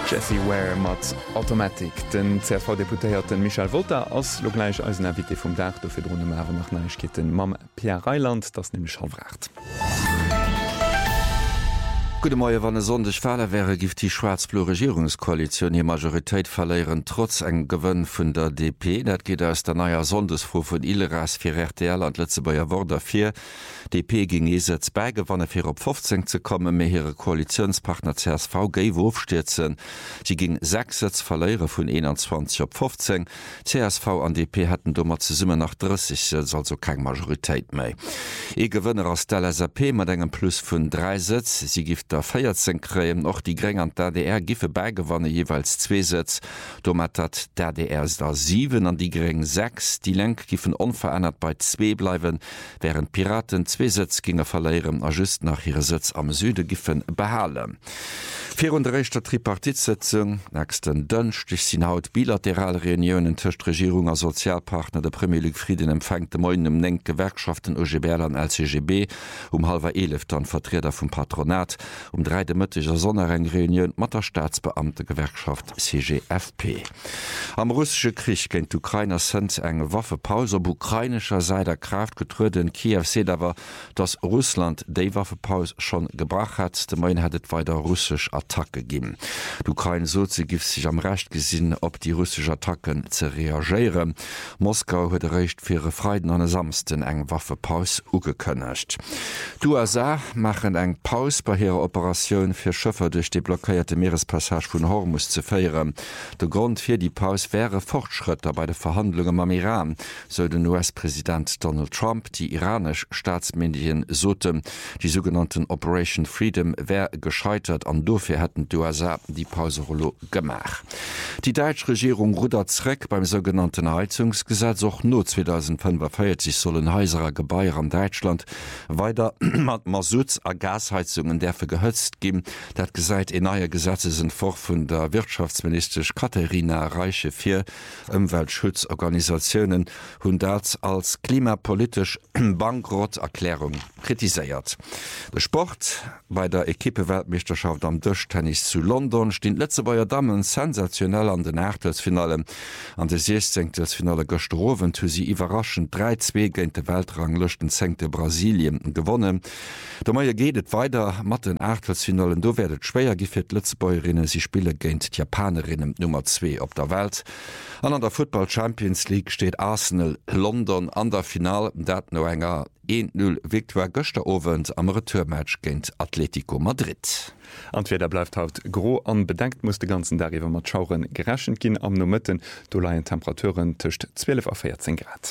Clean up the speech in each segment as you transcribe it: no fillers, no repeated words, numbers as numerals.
Jesse Ware mat Automatik. Den CSV-Deputéierten Michael Volta ass lo gleich als Navité vum Dach do fir Drne Mawe nach Neichkeeten Mam Pierre Reiland, dats nämlich Halwracht. Gute Morgen, wann sondech Falle wäre gift die schwarz-blu Regierungskoalition die Majoritéit verleieren trotz eng Gewënn vun der DP. Dat geht aus der naier Sondesfro vun Ileras fir RTL an letze beier Worder 4. DP ging esetz beigewanne fir op 15 ze kommen, mé hire Koalitionspartner CSV géi wofstürzen. Sie ging 6 Sitz verleiere vun 21 op 15. CSV an DP hätten dummer ze summe nach 30 Sitz, also kein Majoritéit méi. Gewënner aus der SAP mat engem Plus vun 3 Sitz. Sie gift der 14 Kräem noch die Gräng an der DDR giffe beigewanne jeweils 2 Sitz. Domat hat der DDR ist da 7 an die Gräng 6. Die Lenk giffen unverändert bei 2 bleiben, während Piraten 2 Sitz ginge verleieren a just nach ihre Sitz am Süde giffen behalen. 34. Tripartitsitzung nächsten Dönstich sind haut bilaterale Reunionen tcht Regierung als Sozialpartner der Premier League Frieden empfängt de moinem Nenk Gewerkschaften OGB an LCGB 11:30 dann Vertreter vom Patronat 3 mëtteger Sonnerengreunion mat der Staatsbeamte Gewerkschaft CGFP. Am russische Krieg kennt Ukrainer Sens enge Waffepause op ukrainischer Seite Kraft getruden Kiew se dawer, dass Russland déi Waffepause schon gebracht hat, de Main hättet weiter russisch Attacke gin. D'Ukraine so ze gif sich am Recht gesinn, op die russische Attacken ze reagieren. Moskau huet recht fir Freiden an samsten eng Waffepaus ugekënnecht. USA machen eng Paus bei ihrer Operation fir Schëffer durch die blockierte Meerespassage vun Hormus zu feieren. Der Grund fir die Paus wäre Fortschritte bei der Verhandlungen am Iran, so den US-Präsident Donald Trump, die iranisch Staatsmedien soten, die sogenannten Operation Freedom wär gescheitert an dofir hätten die USA die Pauserollo gemacht. Die deutsche Regierung rudert zurück beim sogenannten Heizungsgesetz. Auch nur 2045 sollen heiserer Gebäude an Deutschland weiter mat Masuts a Gasheizungen der gehëtzt gin, dat gesäit en neue Gesetze sind vor vun der Wirtschaftsminister Katharina Reiche 4 Umweltschutzorganisationen hun dat als klimapolitisch Bankrotterklärung kritiséiert. Der Sport bei der Ekippeweltmeisterschaft am Tischtennis zu London stehen letzte Bayer Damen sensationell an den Achtelfinale. An der 16. Finale Gösterowen hu sie überraschend 3-2 gegen den Weltranglisten 10. Brasilien gewonnen. Der Meier gehtt weiter mat den Achtelfinalen, do werdet schwéier gefir Letzebäuerinnen, sie spiele géint Japanerinnen Nummer 2 op der Welt. An der Football Champions League steht Arsenal London an der Final, dat no enger 1-0 Victoire Gösterowend am Retourmatch géint Atletico Madrid. Entweder bleibt haut gro an bedenkt muss de ganzen Dariwer mat Schauren gerächen ginn am Nomëtten, do laien Temperaturen tcht 12 a 14 Grad.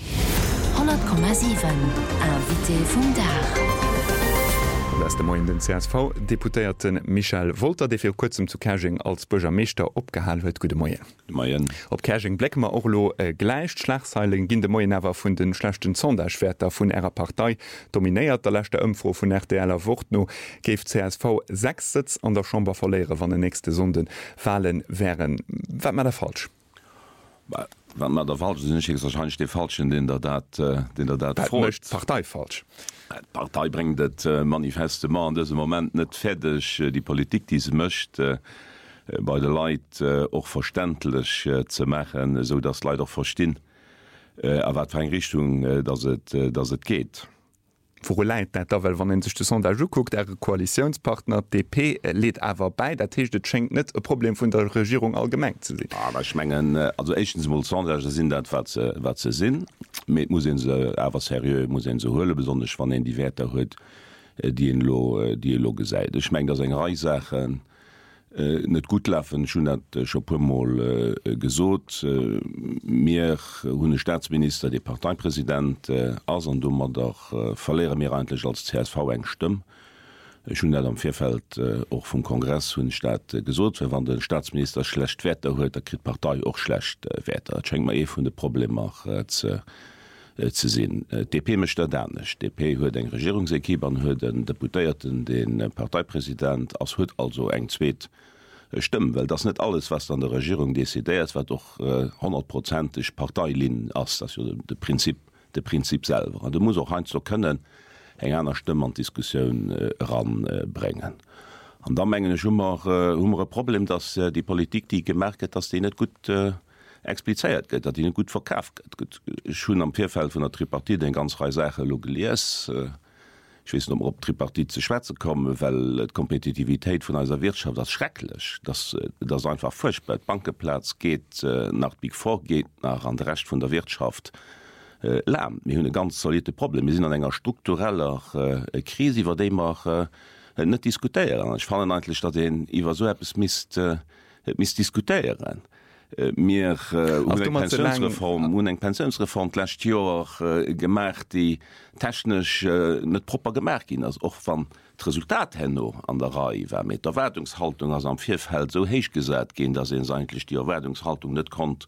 100,7 Invité vum Dach. Das der Moin den CSV Deputéierten Michael Volta, der fir kurzem zu Caching als Bürgermeister opgehalen huet. Gute Morgen. Op Caching Blackmer Orlo gleicht Schlagzeilen ginn de Moien awer vun den schlechten Sonderschwerter vun Ärer Partei dominéiert der lächte Ömfro vun RTLer Wort no géif CSV 6 Sitz an der Chamber verleere, wann de nächste Sonden fallen wären. Wat man der falsch? Wenn man der falsch ist, wahrscheinlich die falschen, den der Dat Partei falsch. Die Partei bringt das Manifestement in diesem Moment nicht fertig, die Politik, die sie möchte, bei den Leuten auch verständlich zu machen, so dass Leute auch verstehen, aber in Richtung, dass es geht. Wo leit net well wann en sech de Sondage guckt Äre Koalitionspartner DP lädt awer bei, dat techt schenkt net e Problem vun der Regierung allgemeng ze sinn. Schmengen also Sondage sinn dat wat ze sinn. Muss se awer serieux muss se hole besonders wann en die Wertter huet die en lo gesäit. Schmeng ass eng Reisachen net gut laffen schon dat Schoppermol gesot mir hunne Staatsminister de Parteipräsident as an dummer doch verleere mir eigentlich als CSV eng stimme schon net am Vierfeld och vum Kongress hunn Staat gesot, wann den Staatsminister schlecht wetter huet, der krit Partei och schlecht wetter. Schenng ma vun de Problem ze sinn. DP mecht dernech. DP huet eng Regierungsekipp an huet den Deputéierten den Parteipräsident ass huet also eng zweet stimmen, weil das net alles, was an der Regierung desideiert, war doch 100%ig Parteilin ass, das de Prinzip selber. Und du muss auch ein so können eng einer Stimme an Diskussion ranbringen. An da mengen hummer Problem, dass die Politik die gemerket, dass die net gut expliziert gëtt, dat die net gut verkauft gëtt. Schon am Vierfeld vun der Tripartie den ganz Reisache logeliers. Ich weiß nicht, ob Tripartie zu Schweizer kommen, weil die Kompetitivitéit vun eiser Wirtschaft das schrecklich. Das einfach furchtbar. Bankeplatz geht nach Big Four, geht nach an der Rest von der Wirtschaft. Lärm. Wir haben ein ganz solide Problem. Wir sind an einer struktureller Krise, über die wir nicht diskutieren. Ich fand eigentlich, dass über so etwas misst diskutieren. Mir eng Pensionsreform lächt Joer gemerkt, die technisch net proper gemerk gin, ass och van d' Resultat henno an der Reihe wär mit der Erwerdungshaltung ass am Vierfeld so héich gesät gin, dat se eigentlich die Erwerdungshaltung net kont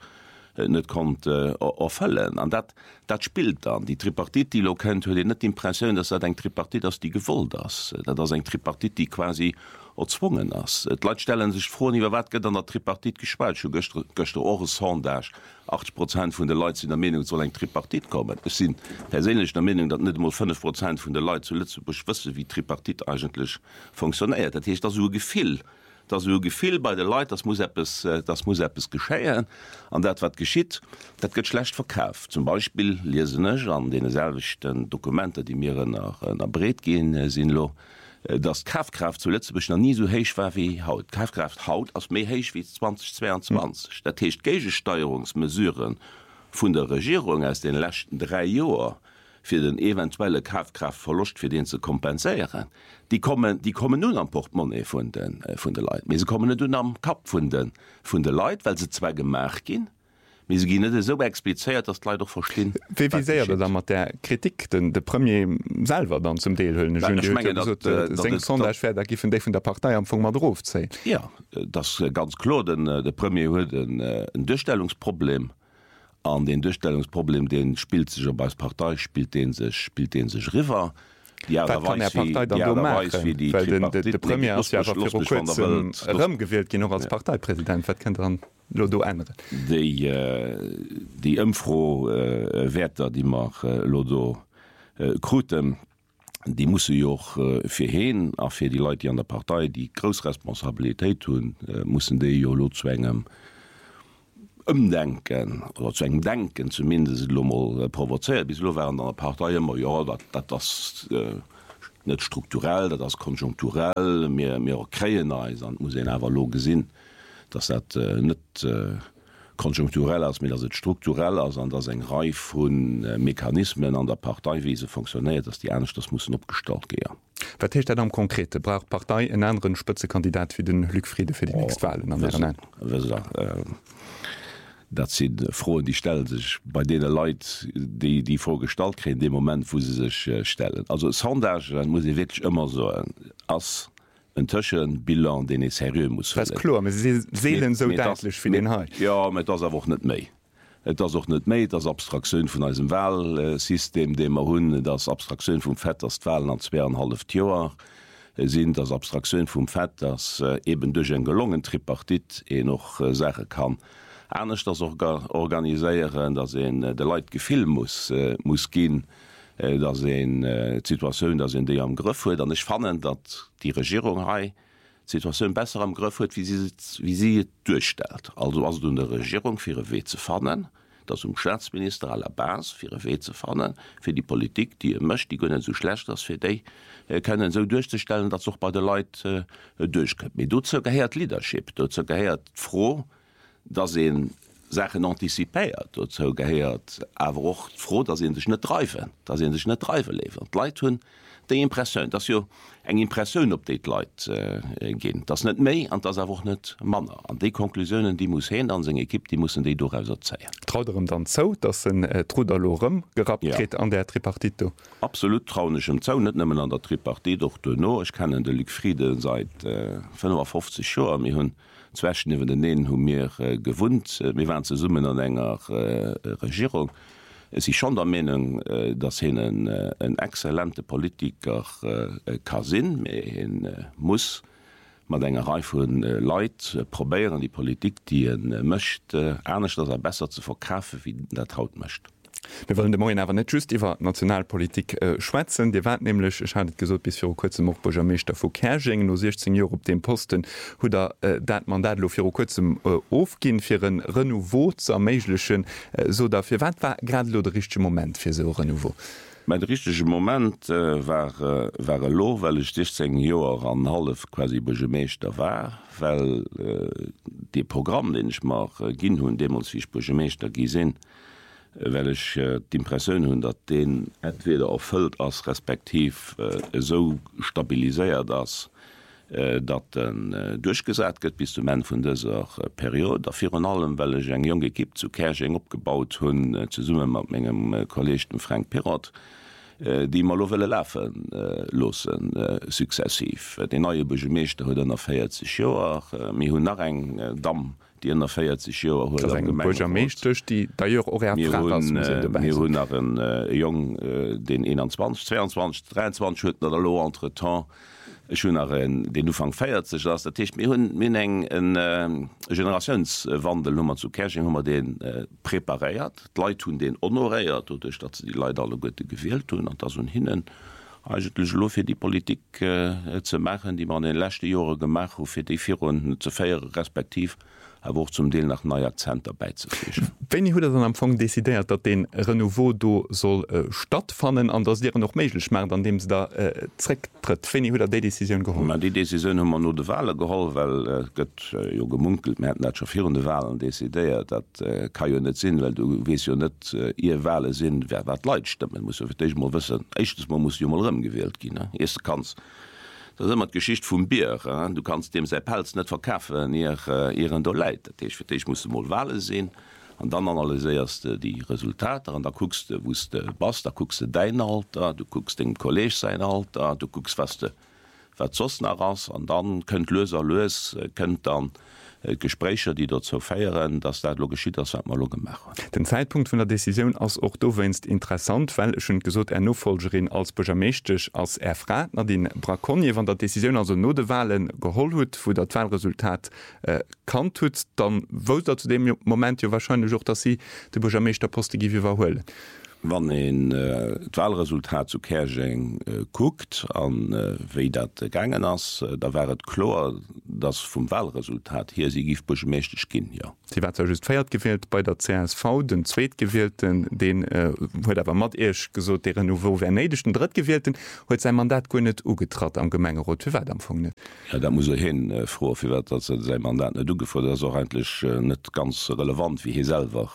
erfüllen. Und das spielt dann. Die Tripartit, die lo kennt, huet net Impressioun, dass eng Tripartit ass die gewollt ass. Dat ass eng Tripartit, die quasi erzwungen ass. Et Leiit stellen sich froh, iwwer wat gët an der Tripartit gespalt. Göchte Ores Sondage 80% vun de Leiit in der Meinung soll eng Tripartit kommen. Es sind perélech der Meinung, dat net mal 5% vun de Leiit zu Lützeburg wësse, wie Tripartit eigentlich funktioniert. Dat heißt, so Gefühl. Das so Gefühl bei den Leuten, das muss etwas geschehen. Und das, was geschieht, das wird schlecht verkauft. Zum Beispiel lesen ich an den selben Dokumenten, die mir nach Brett gehen, sind, dass Kaufkraft zuletzt noch nie so hoch war wie heute. Kaufkraft heute ist mehr hoch wie 2022. Das heißt, Gegensteuerungsmesuren von der Regierung aus den letzten 3 Jahren für den eventuelle Kaufkraftverlust für den zu kompensieren. Die kommen nun am Portemonnaie von den Leuten. Sie kommen nicht nun am Kap von den Leuten, weil sie zwar gemerkt gehen, aber sie gehen nicht so expliziert, dass die Leute doch verstehen. Wie sehr dann mit der Kritik der Premier selber dann zum Teil hören? Ich meine, das Sondage von der Partei am Anfang mal drauf zu. Ja, das ist ganz klar, denn der Premier hat ein Durchstellungsproblem. An den Durchstellungsproblem, den spielt sich bei der Partei, spielt den sich River. Der Premier ist ja vor kurzem gewählt, genau als Parteipräsident. Was kann dann Lodo ändern? Die Umfrau-Werte, die macht Lodo kruten, die muss ja auch für hin, auch für die Leute an der Partei, die große Responsabilität tun, müssen die ja Lodo zwängen. Umdenken oder zu eng denken zumindest mal provoziert bis wären an der Partei immer ja das net strukturell, das konjunkturell mehr kreien muss einfach lo gesinn, dass dat net konjunkturell als mir das strukturell als an das eng Reif von Mechanismen an der Partei wie sie funktioniert, dass die ernst das muss abgestalt gehen. Was heißt das am Konkrete? Braucht Partei einen anderen Spitzenkandidat wie den Glückfriede für die nächsten Wahlen? Dat sind froh, die stellen sich bei denen Leute, die vorgestalt kriegen, in dem Moment, wo sie sich stellen. Also Sondage muss ich wirklich immer so als ein Taschenbilan, den ich seriös muss. Das ist klar, aber sie sehen so deutlich für den Hai. Ja, aber das ist auch nicht mehr. Das ist auch nicht mehr, das Abstraktion von unserem Wahlsystem, dem wir haben, das Abstraktion vom Fett, das die Wahlen an 2,5 Jahren sind, das Abstraktion vom Fett, das eben durch ein gelungen Tripartit noch sagen kann. Anders das organisieren, dass de Leiit gefilm muss gehen, dass Situation, dass in die am Griff huet, dann ich fand, dat die Regierung Situation besser am Griff huet, wie sie durchstellt. Also du der Regierung für ihre Weh zu fannen, das Staatsminister à la base für ihre Weh zu fannen, für die Politik, die möchte, die können so schlecht, dass für die können so durchzustellen, dass auch bei der Leute durchkommt. Mir dazu gehört Leadership, dazu gehört froh, dass sie Sachen antizipéiert, dazu gehört aber auch froh, dass sie sich nicht treiben, leben. Die Leute haben die Impression, dass ja eine Impression auf die Leute gehen. Das ist nicht mehr und das ist auch nicht Männer. Und die Konklusionen, die muss hin, dann sind Equipe, die müssen die durchaus erzählen. Traut dann so, dass ein Truderlorem gehabt wird an der Tripartito? Absolut traue ich ihm zu, nicht nur an der Tripartito, doch no. Ich kenne den Lückfriede seit 55 Jahren. Wir haben zwischen den hun mir gewohnt, wir waren zusammen an enger Regierung. Es ist schon der Meinung, dass hin ein exzellente Politiker kann sein, muss mit einer Reihe von Leuten probieren, die Politik, die möchte, ernst, dass besser zu verkaufen, wie der Haut möchte. Wir wollen de Moien awer net just iwwer Nationalpolitik schwätzen. Di wat nämlich hat gesot bis fir kurzem och Bogermeester vu Kerching no 16 Jo op dem Posten hu dat Mandat lo fir kurzem ofginn fir een Renouveau zu erméiglechen so dafir wat war grad lo de richchte Moment fir se Renouveau. Mein richtige Moment war lo, weil ich 16 Joer an half quasi Bogermeester war, weil de Programm den ich mach ginn hunn dem uns wiech Bogermeester gi sinn, weil ich d'Impressioun hunn, dat den entweder erfüllt as respektiv so stabiliséiert as dat durchgesät gëtt bis zum en vun déser Periode. Afir an allem wellch eng Jong Kipp zu Kerching opgebaut hunn ze summe mat engem Kollegchten Frank Pirat, die mal lo welle läffen losen sukzessiv. De neue Bogermeester huet ënner 40 Joer, mi hunn nach eng Damm, die ënner 40 Joer Bogermeesterch die hunn nach een Jong den 21, 22, 23 huet der lo entretemps hun den Ufang feiert sech ass dat mé hunn min eng en Generationswandel nummer zu Kerching hummer den preparéiert. Leiit hunn den honoréiert odech dat ze die Leiit alle Gotte gewählt hun an dat hun hinnen eigentlich lo fir die Politik ze machen, die man in den letzte Jahre gemacht hoe fir die Firen ze feieren respektiv wo zum Deel nach neue Akzenter beizufischen. Wenn ich am Anfang dezidiert, dat den Renouveau do soll stattfannen, an dass noch méiglech mer an dem da tritt wenn ich die Decision geholt. Die Decision haben nur de Wahl geholt, weil gött jo gemunkelt net schonfirende Wahlen dezidiert, dat kann jo net sinn, weil du wees jo net ihr Wale sinn, wer wat leit stimmen muss mal wissen. Echtes man muss jo mal gewählt gin. Erste kannst. Das immer Geschicht vum Bier. Du kannst dem se Pelz net verkaffen ihren do Leiit. Ich muss mal Wale sehen an dann analyseerst die Resultate an da guckst du wo bas, da guckst du dein Alter, du guckst den Kolleg sein Alter, du guckst was zossen ass an dann könnt Loser könnt dann Gespräche, die dort so feieren, dass dat lo geschieht as mal lo gemacht. Den Zeitpunkt von der Decision als auch du wennst interessant, weil schon gesot Nofolgerin als Bogermeestech als erfragt na den Brakonje van der Decision also no de Wahlen geholt huet, wo dat Wahlresultat kan tut, dann wollt er zu dem Moment jo wahrscheinlich auch, dass sie de Bogermeester Poste gi warhole. Wann en Wahlresultat zu Kerching guckt an wéi dat gangen ass, da wäret klar, dats vum Wahlresultat hier sie gif Bogermeestech ginn ja. Sie war just feiert gewählt bei der CSV, den zweetgewählten, den huet awer mat eech gesot de Renouveau venedischen drittgewählten, huet sein Mandat go net ugetrat am Gemengerot empfangen. Ja, da muss hin froh fir dat sein Mandat net ugefordert eigentlich net ganz relevant wie hier selber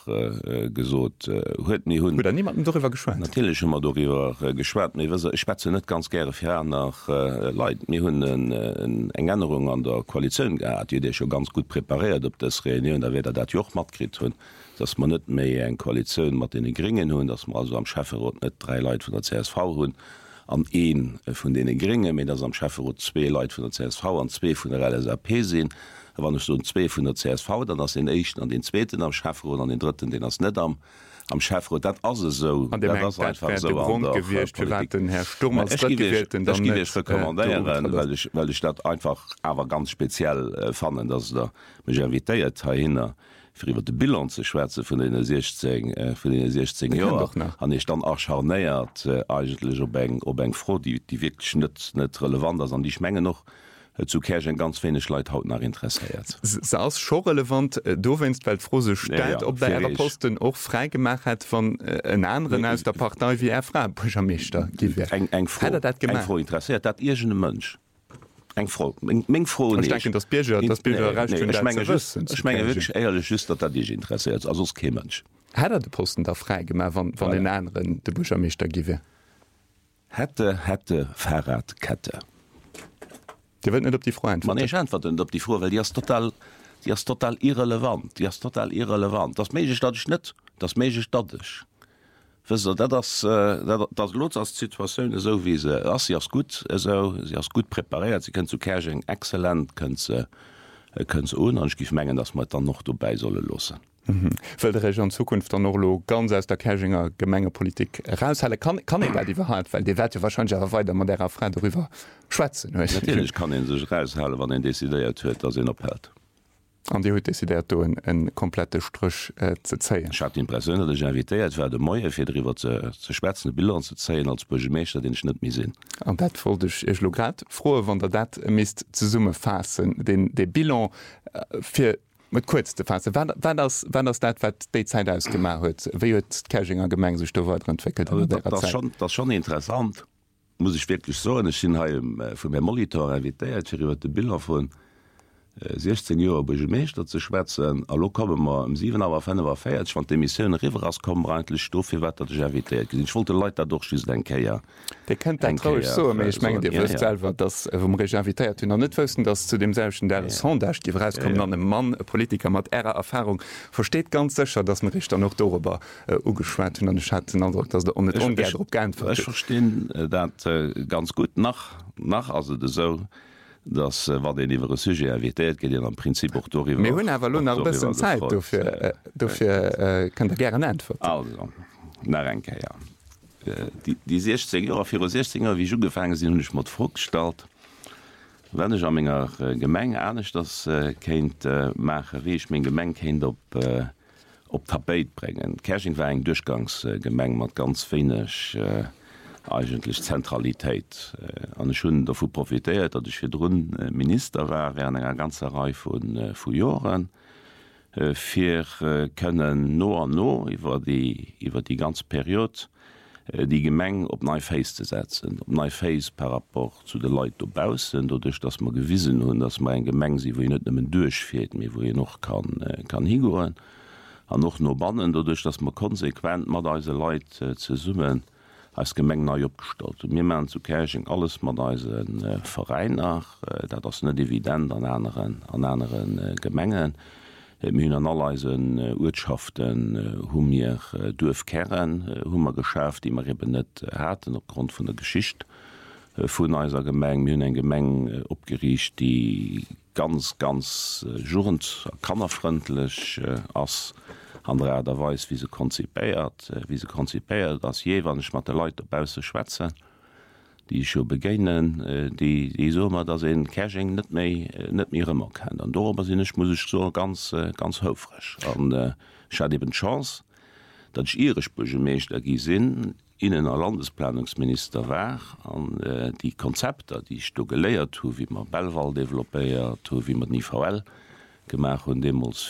gesot huet nie hun darüber geschwert. Natürlich immer darüber geschwert. Ich spetze net ganz gerne fer nach Leiit. Mir hunn eng Änderung an der Koalition gehabt, die schon ganz gut präpariert op das Reunion, da weder dat Joch mat krit hunn, dass man net méi eng Koalition mat den geringen hunn, dass man also am Schäferrot net 3 Leiit von der CSV hunn, an 1 von denen geringe, mit das am Schäferrot 2 Leiit von der CSV an 2 von der LSAP sinn. Da waren so 2 von der CSV, dann ass den echten an den zweiten am Schäferrot an den dritten, den ass net am Schäferrot dat as so Herr Sturm weil ich dat einfach awer ganz speziell fannnen, dass der Majoritéiert hinnner iwwer de Bilanz ze Schweze vun den 16 Joer an ich dann acharnéiert eigentlich op eng froh, die wirklich net relevant ass an die Menge noch zu Kerching ganz wenig Leiit haut nach interessiert. Ass scho relevant do wennst weil Frose stellt, op der Posten och freigemacht hat von en anderen aus der Partei wie Frau Bogermeester eng froh interessiert dat irgene Mënsch. Eng froh froh just dat Dich interessiert also kemensch. Hat de Posten da freigemacht van den anderen de Bogermeester giwe? Hätte Fahrradkette. Die net op die Freund man antworten op die vor, weil die total irrelevant. Das me dat net das me datch. Dat Lot als Situation so wie se as sie gut sie gut präpariert, sie können zu Kerching exzellent können ze unskif mengen, dass man dann noch vorbei solle losen. Fëll de Region Zukunft an Norlo ganz aus der Kerchinger Gemengepolitik raushelle kann bei die Wahrheit, weil die Werte wahrscheinlich weiter man der frei darüber schwätzen. Natürlich kann en sech raushalle, wann en desideiert huet, dat ophält. An die desideiert en komplette Strch ze zeien. Hat impressionch invitéiert war de Moier fir drwer ze schwärzende Bilder ze zeien als Burgemeester den net mi sinn. An dat foldech ech lograt froe wann der dat mist ze summe fassen den de Bilan fir mit kurz de Phase wann das dat wat déi Zeit ausgemacht huet, wie huet Kächinger Gemeng sech do weiter entwickelt. Das schon interessant muss ich wirklich so sinn ha vum der Monitor invitéiert fir iwwer de Bilder vun 16 Joer Burgemeester ze schwätzen, allo komme ma 7 Auer war feiert, van de Missionioun River ass kom reintlech Stoffe wat invitéiert. Ich wollte Leiit doch schü denkeier. De kennt traurig so ich menggen Dirselwer dat vum Regivitéiert hun net wëssen, dats zu dem selschen der Sondacht die rauskommen an dem Mann Politiker mat Ärer Erfahrung versteht ganz secher, dats man Richter noch dober ugeschwt hun an den Schatten an dats der on gen. Ich verste dat ganz gut nach also de so. Das war den iwwer Suje ervitéet get am Prinzip hunn awer bessen Zeit dofir kann der gern entwer. Enke Die 16 Joer fir 16er wie gefangen sinn hunnech mat Frostalt. Wennch am méger Gemeng ernstnech dat kéint macher wiech mén Gemeng kéint op Tapeit brengen. Käching war eng Duchgangsgemeng mat ganz fénech eigentlich Zentralitéit an schon davor profitéiert, dat ich fir runn Minister war wären enger ganze Reihe vu Joren fir können no an no iwwer die ganze Periode die Gemeng op nei Face zu setzen, op nei Face per rapport zu de Leiit opbausen, dodurch dass man gewissen hun, dass man en Gemeng si wo net nemmmen durchfäet, mir wo je noch kann higoen an noch no bannen, dodurch dass man konsequent mat se Leiit ze summen als Gemeng neu opgestalt. Mir man zu Käching alles mat Verein nach, dat ass net evident an anderen Gemengen. Hun an alleisen Urschaften mir durf kerren, hummer geschäft, die man eben net hatten aufgrund von der Geschicht vun eiser Gemeng hunn en Gemeng opgeriecht, die ganz jurend kannerfreundlich ass andere derweis wie se konzipéiert, ass je wann ich mat de Leute opbause schwätze, die schon begéinen, die sommer dat se Käching net mir immer kennen. An dober sinnnech muss ich so ganz houfrech. Ich hat eben Chance, dat ich irisch Burgemeester gi sinn innen a Landesplanungsminister war an die Konzepte, die ich do geléiert hu, wie man Bellwal developéiert, wie man IVL gemacht und demmals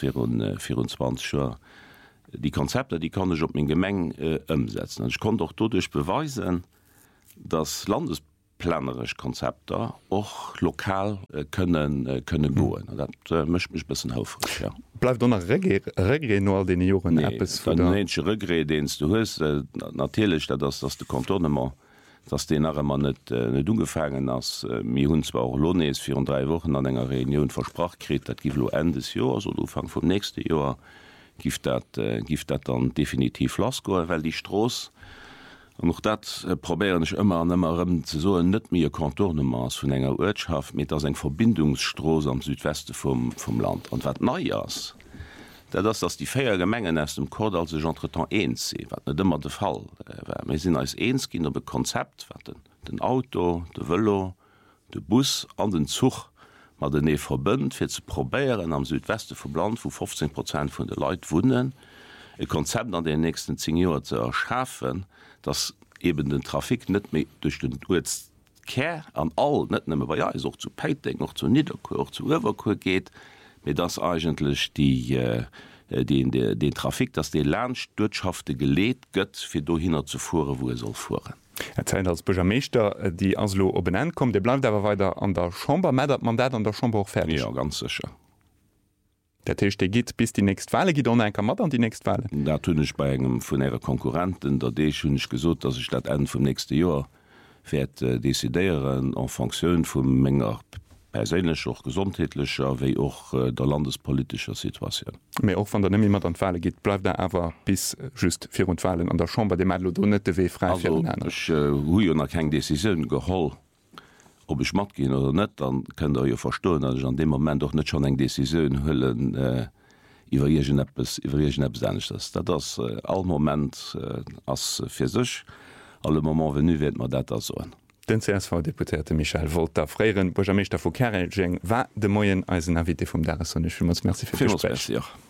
24 die Konzepte, die kann ich op min Gemeng umsetzen. Ich konnte auch dadurch beweisen, dass landesplannerisch Konzepte auch lokal können goen. Dat mcht mich bisschen houfrig. Ja. Bleibt noch Regre nur den Joren Regre, denst du hast natürlich, dass de Kontournement dass den man net ungefangen ass mi hunn zwar auch Lohnes 4 und 3 Wochen an enger Reunion versprach krit, dat gif lo endes Joer so fang vom nächste Joer gift dat dann definitiv lasko, well die Stroos noch dat probieren ich immer an immer ze so net mir Kontournements vun enger Wirtschaft mit as eng Verbindungsstroos am Südweste vom Land an wat neu ass. Dass die Féier Gemengen ass dem Kord als sech entretan eens se, wat net dëmmer de Fall. Me sinn als eenskind op e Konzept wat den Auto, de Wëllo, de Bus an den Zug mat den nee verbënnt, fir ze probéieren am Südweste vu Land, wo 15% vun de Leiit wunnen, e Konzept an den nächsten 10 Joer ze erschafen, dats eben den Trafik net méi duch den Ker an all net nëmme war ja auch zu Peiting noch zu Niederkur, zu Uwerkur geht, mit das eigentlich den Trafik, dass die Lernstürtschafte gelegt gött fir do hinner zu fuhren, wo soll fuhren. Erzählt als Burgermeister die Anslo oben kommt, der bleibt aber weiter an der Chamber, Mandat an der Chamber auch fertig. Ja, ganz sicher. Der Tisch geht bis die nächste Wahl geht ein Kamat an die nächste Wahl. Da tun ich bei engem von ihrer Konkurrenten, da de schon nicht gesucht, dass ich dat Ende vom nächsten Jahr fährt desideieren en Funktion vom Menger persönlich auch gesundheitlicher wie auch der landespolitischer Situation. Mais auch von der niemand an Fall geht bleibt da aber bis just 4 Wahlen an der Chamber de Madlodonette we frei kein Decision geholl ob ich mat gehen oder net, dann könnt ihr ja verstohlen, dass ich an dem Moment doch net schon eng Decision hüllen das all Moment as für sich alle moment venu wird man dat so. Den CSV-Deputierte Michael Volter Freieren Burgermeister vu Kerelgeng war de Moien als Navité vum Dares Merci.